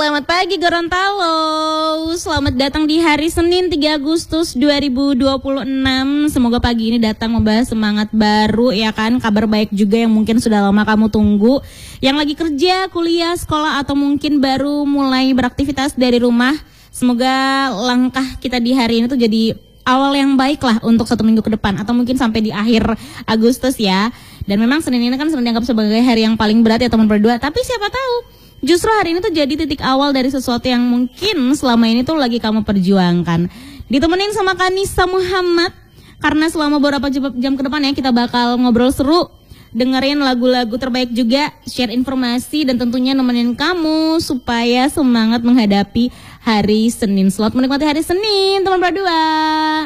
Selamat pagi Gorontalo. Selamat datang di hari Senin 3 Agustus 2026. Semoga pagi ini datang membahas semangat baru ya kan. Kabar baik juga yang mungkin sudah lama kamu tunggu. Yang lagi kerja, kuliah, sekolah atau mungkin baru mulai beraktivitas dari rumah. Semoga langkah kita di hari ini tuh jadi awal yang baik lah untuk 1 minggu ke depan. Atau mungkin sampai di akhir Agustus ya. Dan memang Senin ini kan sering dianggap sebagai hari yang paling berat ya teman berdua. Tapi siapa tahu justru hari ini tuh jadi titik awal dari sesuatu yang mungkin selama ini tuh lagi kamu perjuangkan. Ditemenin sama Kanisa Muhammad. Karena selama beberapa jam ke depan ya kita bakal ngobrol seru, dengerin lagu-lagu terbaik juga, share informasi dan tentunya nemenin kamu supaya semangat menghadapi hari Senin. Selamat menikmati hari Senin teman berdua.